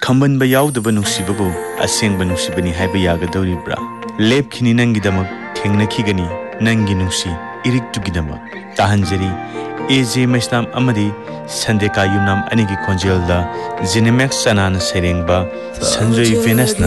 खमनबा याउदबा नुसिबबो असेंबा नुसिबनी हाइबा यागदौरिब्रा लेपखिनी नंगिदमक थेंगनखिगनी नंगी नुसी इरिक्तुगिदमक ताहंजरी एजे मैस्नाम अमदी संदेका युनाम अनिगी खोंजेलदा जिनेमैक्स सनाना सेरेंगबा संजय वेनस